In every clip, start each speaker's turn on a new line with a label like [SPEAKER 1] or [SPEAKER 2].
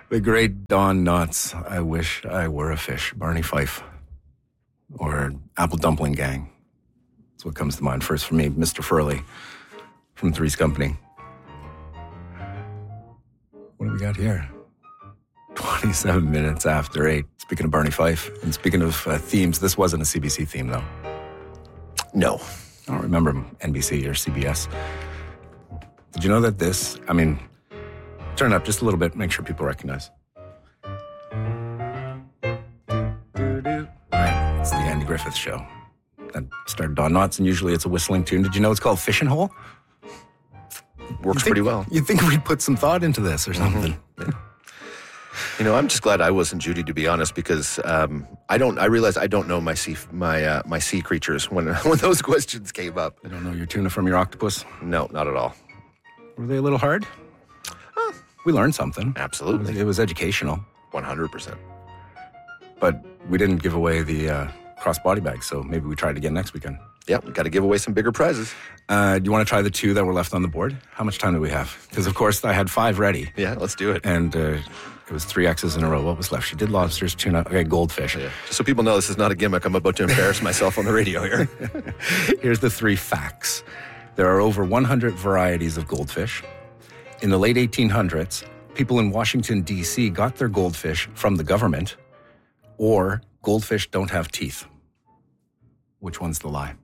[SPEAKER 1] The great Don Knotts, I Wish I Were a Fish, Barney Fife. Or Apple Dumpling Gang. That's what comes to mind first for me. Mr. Furley from Three's Company. What do we got here? 27 minutes after 8. Speaking of Barney Fife, and speaking of themes, this wasn't a CBC theme, though.
[SPEAKER 2] No.
[SPEAKER 1] I don't remember NBC or CBS. Did you know that this, turn it up just a little bit, make sure people recognize. Right, it's the Andy Griffith Show. That started Don Knotts, and usually it's a whistling tune. Did you know it's called Fishing Hole?
[SPEAKER 2] Works pretty well.
[SPEAKER 1] You'd think we'd put some thought into this or something.
[SPEAKER 2] Mm-hmm. Yeah. I'm just glad I wasn't Judy, to be honest, because I realized I don't know my sea creatures when those questions came up.
[SPEAKER 1] You don't know your tuna from your octopus?
[SPEAKER 2] No, not at all.
[SPEAKER 1] Were they a little hard? We learned something.
[SPEAKER 2] Absolutely.
[SPEAKER 1] It was educational.
[SPEAKER 2] 100%.
[SPEAKER 1] But we didn't give away the cross-body bag, so maybe we try it again next weekend.
[SPEAKER 2] Yeah, we got to give away some bigger prizes.
[SPEAKER 1] Do you want to try the 2 that were left on the board? How much time do we have? Because, of course, I had 5 ready.
[SPEAKER 2] Yeah, let's do it.
[SPEAKER 1] And it was 3 X's in a row. What was left? She did lobsters, tuna, okay, goldfish.
[SPEAKER 2] Yeah. Just so people know, this is not a gimmick. I'm about to embarrass myself on the radio here.
[SPEAKER 1] Here's the 3 facts. There are over 100 varieties of goldfish. In the late 1800s, people in Washington, D.C. got their goldfish from the government, or goldfish don't have teeth. Which one's the lie?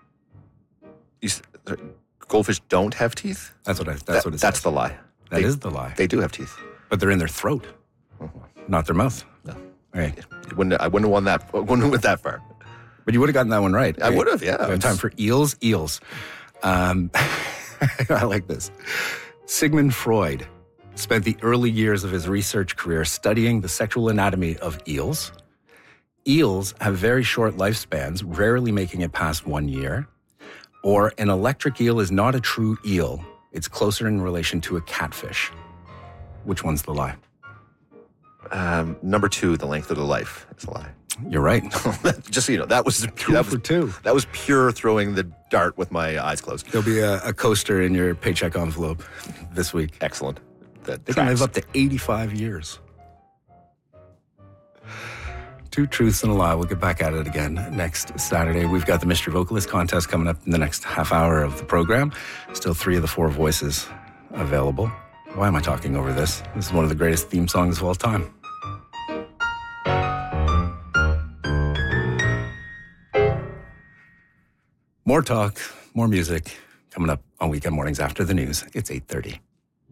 [SPEAKER 2] Goldfish don't have teeth?
[SPEAKER 1] That's what it says.
[SPEAKER 2] That's the lie.
[SPEAKER 1] That is the lie.
[SPEAKER 2] They do have teeth.
[SPEAKER 1] But they're in their throat, not their mouth.
[SPEAKER 2] No.
[SPEAKER 1] Right.
[SPEAKER 2] I wouldn't have won that. Wouldn't have went that far.
[SPEAKER 1] But you would have gotten that one right.
[SPEAKER 2] I would have, yeah.
[SPEAKER 1] We have time for eels. I like this. Sigmund Freud spent the early years of his research career studying the sexual anatomy of eels. Eels have very short lifespans, rarely making it past 1 year. Or an electric eel is not a true eel. It's closer in relation to a catfish. Which one's the lie?
[SPEAKER 2] Number 2, the length of the life is a lie.
[SPEAKER 1] You're right.
[SPEAKER 2] Just so you know, that was
[SPEAKER 1] 2 for 2.
[SPEAKER 2] That was pure throwing the dart with my eyes closed.
[SPEAKER 1] There'll be a coaster in your paycheck envelope this week.
[SPEAKER 2] Excellent.
[SPEAKER 1] They can live up to 85 years. 2 truths and a lie. We'll get back at it again next Saturday. We've got the Mystery Vocalist contest coming up in the next half hour of the program. Still 3 of the 4 voices available. Why am I talking over this? This is one of the greatest theme songs of all time. More talk, more music, coming up on Weekend Mornings after the news. It's 8:30.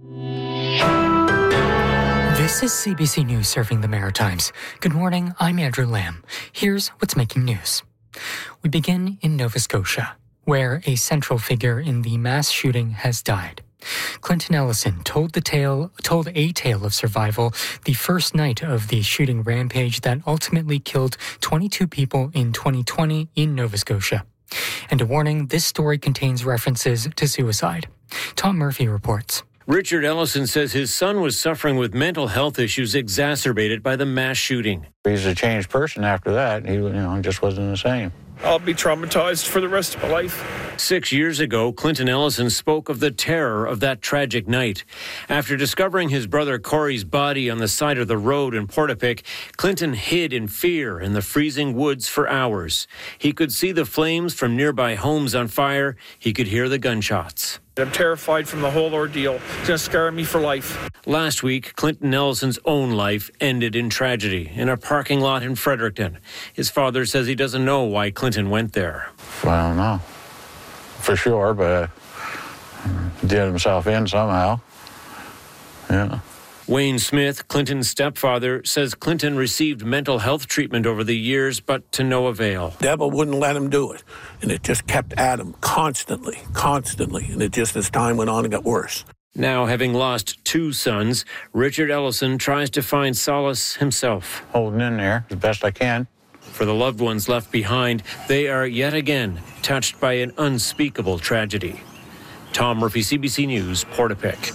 [SPEAKER 3] This is CBC News serving the Maritimes. Good morning, I'm Andrew Lamb. Here's what's making news. We begin in Nova Scotia, where a central figure in the mass shooting has died. Clinton Ellison told a tale of survival the first night of the shooting rampage that ultimately killed 22 people in 2020 in Nova Scotia. And a warning, this story contains references to suicide. Tom Murphy reports.
[SPEAKER 4] Richard Ellison says his son was suffering with mental health issues exacerbated by the mass shooting.
[SPEAKER 5] He's a changed person after that. He just wasn't the same.
[SPEAKER 6] I'll be traumatized for the rest of my life.
[SPEAKER 4] 6 years ago, Clinton Ellison spoke of the terror of that tragic night. After discovering his brother Corey's body on the side of the road in Portapic, Clinton hid in fear in the freezing woods for hours. He could see the flames from nearby homes on fire. He could hear the gunshots.
[SPEAKER 6] I'm terrified from the whole ordeal. It's going to scar me for life.
[SPEAKER 4] Last week, Clinton Ellison's own life ended in tragedy in a parking lot in Fredericton. His father says he doesn't know why Clinton went there.
[SPEAKER 5] Well, I don't know for sure, but did himself in somehow. Yeah.
[SPEAKER 4] Wayne Smith, Clinton's stepfather, says Clinton received mental health treatment over the years, but to no avail.
[SPEAKER 7] Devil wouldn't let him do it, and it just kept at him constantly, and it just, as time went on, it got worse.
[SPEAKER 4] Now, having lost 2 sons, Richard Ellison tries to find solace himself.
[SPEAKER 5] Holding in there as best I can.
[SPEAKER 4] For the loved ones left behind, they are yet again touched by an unspeakable tragedy. Tom Murphy, CBC News, Portapic.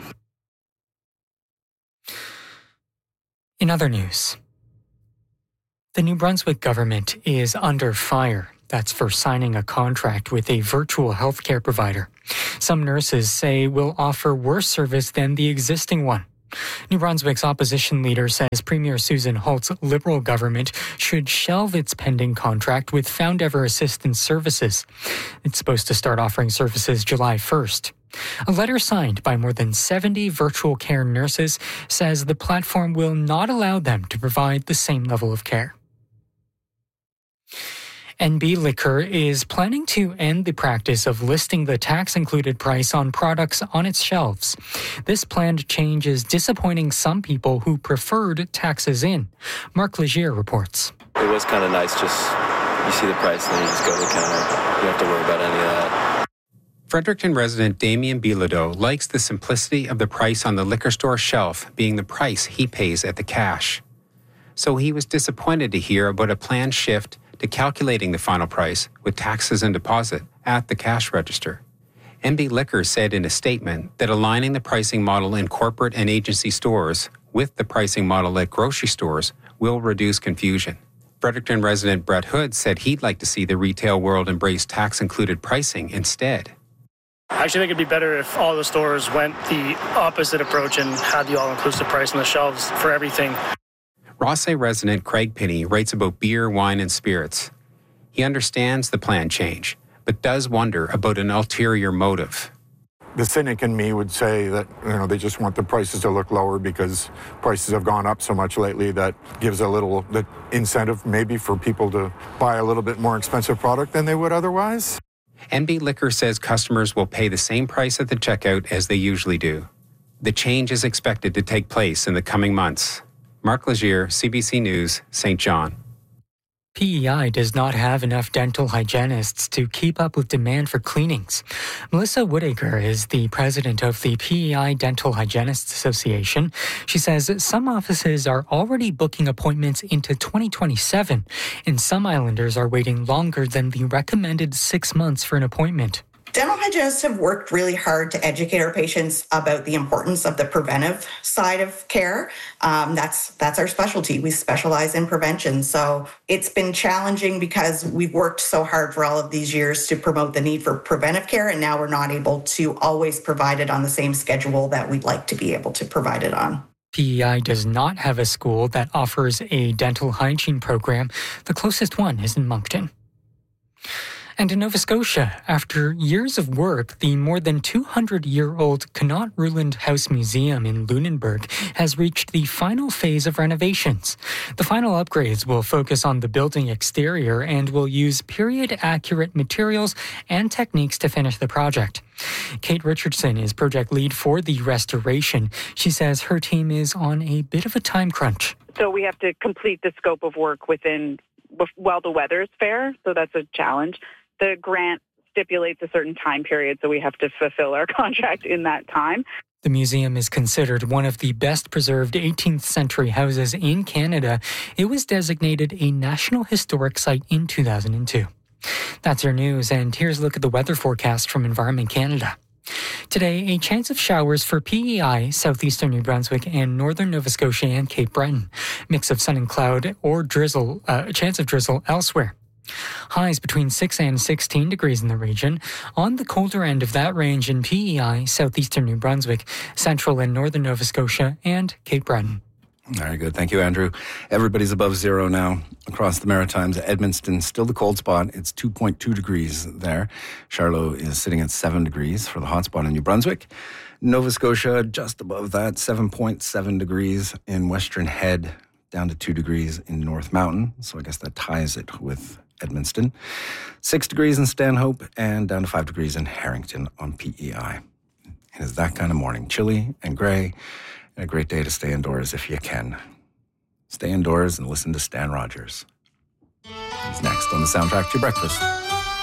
[SPEAKER 3] In other news, the New Brunswick government is under fire. That's for signing a contract with a virtual healthcare provider. Some nurses say will offer worse service than the existing one. New Brunswick's opposition leader says Premier Susan Holt's Liberal government should shelve its pending contract with Found Ever Assistance Services. It's supposed to start offering services July 1st. A letter signed by more than 70 virtual care nurses says the platform will not allow them to provide the same level of care. NB Liquor is planning to end the practice of listing the tax-included price on products on its shelves. This planned change is disappointing some people who preferred taxes in. Mark Legier reports.
[SPEAKER 8] It was kind of nice, just you see the price and then you just go to the counter. You don't have to worry about any of that.
[SPEAKER 9] Fredericton resident Damien Bilodeau likes the simplicity of the price on the liquor store shelf being the price he pays at the cash. So he was disappointed to hear about a planned shift to calculating the final price with taxes and deposit at the cash register. NB Liquor said in a statement that aligning the pricing model in corporate and agency stores with the pricing model at grocery stores will reduce confusion. Fredericton resident Brett Hood said he'd like to see the retail world embrace tax-included pricing instead.
[SPEAKER 10] I actually think it'd be better if all the stores went the opposite approach and had the all-inclusive price on the shelves for everything.
[SPEAKER 9] Rossay resident Craig Pinney writes about beer, wine, and spirits. He understands the planned change, but does wonder about an ulterior motive.
[SPEAKER 11] The cynic in me would say that they just want the prices to look lower because prices have gone up so much lately. That gives a little incentive maybe for people to buy a little bit more expensive product than they would otherwise.
[SPEAKER 9] NB Liquor says customers will pay the same price at the checkout as they usually do. The change is expected to take place in the coming months. Mark Legier, CBC News, St. John.
[SPEAKER 3] PEI does not have enough dental hygienists to keep up with demand for cleanings. Melissa Woodacre is the president of the PEI Dental Hygienists Association. She says some offices are already booking appointments into 2027, and some islanders are waiting longer than the recommended 6 months for an appointment.
[SPEAKER 12] Dental hygienists have worked really hard to educate our patients about the importance of the preventive side of care. That's our specialty. We specialize in prevention. So it's been challenging because we've worked so hard for all of these years to promote the need for preventive care, and now we're not able to always provide it on the same schedule that we'd like to be able to provide it on.
[SPEAKER 3] PEI does not have a school that offers a dental hygiene program. The closest one is in Moncton. And in Nova Scotia, after years of work, the more than 200-year-old Connaught Ruland House Museum in Lunenburg has reached the final phase of renovations. The final upgrades will focus on the building exterior and will use period-accurate materials and techniques to finish the project. Kate Richardson is project lead for the restoration. She says her team is on a bit of a time crunch.
[SPEAKER 13] So we have to complete the scope of work while the weather's fair, so that's a challenge. The grant stipulates a certain time period, so we have to fulfill our contract in that time.
[SPEAKER 3] The museum is considered one of the best preserved 18th century houses in Canada. It was designated a National Historic Site in 2002. That's your news, and here's a look at the weather forecast from Environment Canada. Today, a chance of showers for PEI, southeastern New Brunswick, and northern Nova Scotia and Cape Breton. Mix of sun and cloud or drizzle, chance of drizzle elsewhere. Highs between 6 and 16 degrees in the region. On the colder end of that range in PEI, southeastern New Brunswick, central and northern Nova Scotia, and Cape Breton.
[SPEAKER 1] Very good. Thank you, Andrew. Everybody's above zero now across the Maritimes. Edmonton, still the cold spot. It's 2.2 degrees there. Charlotte is sitting at 7 degrees for the hot spot in New Brunswick. Nova Scotia, just above that, 7.7 degrees in Western Head, down to 2 degrees in North Mountain. So I guess that ties it with Edmundston. 6 degrees in Stanhope and down to 5 degrees in Harrington on PEI. It is that kind of morning. Chilly and gray. And a great day to stay indoors if you can. Stay indoors and listen to Stan Rogers. He's next on the soundtrack to your breakfast.